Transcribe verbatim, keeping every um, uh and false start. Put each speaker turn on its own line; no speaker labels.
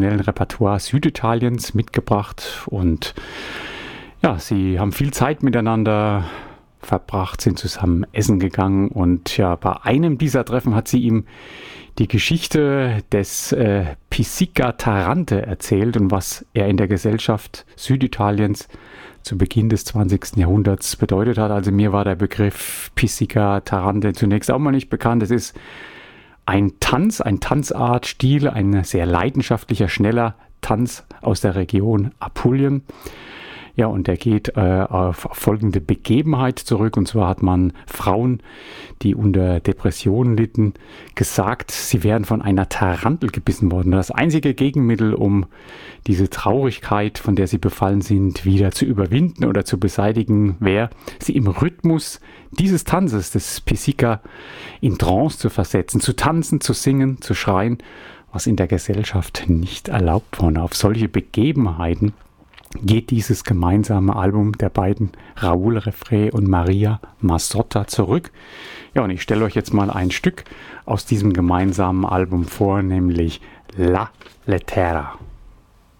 Repertoire Süditaliens mitgebracht und ja, sie haben viel Zeit miteinander verbracht, sind zusammen essen gegangen und ja, bei einem dieser Treffen hat sie ihm die Geschichte des äh, Pizzica Tarante erzählt und was er in der Gesellschaft Süditaliens zu Beginn des zwanzigsten Jahrhunderts bedeutet hat. Also mir war der Begriff Pizzica Tarante zunächst auch mal nicht bekannt. Es ist ein Tanz, ein Tanzart, Stil, ein sehr leidenschaftlicher, schneller Tanz aus der Region Apulien. Ja, und der geht äh, auf folgende Begebenheit zurück. Und zwar hat man Frauen, die unter Depressionen litten, gesagt, sie wären von einer Tarantel gebissen worden. Das einzige Gegenmittel, um diese Traurigkeit, von der sie befallen sind, wieder zu überwinden oder zu beseitigen, wäre, sie im Rhythmus dieses Tanzes, des Pizzica, in Trance zu versetzen, zu tanzen, zu singen, zu schreien, was in der Gesellschaft nicht erlaubt war. Auf solche Begebenheiten geht dieses gemeinsame Album der beiden, Raúl Refré und Maria Mazzotta, zurück. Ja, und ich stelle euch jetzt mal ein Stück aus diesem gemeinsamen Album vor, nämlich La Lettera.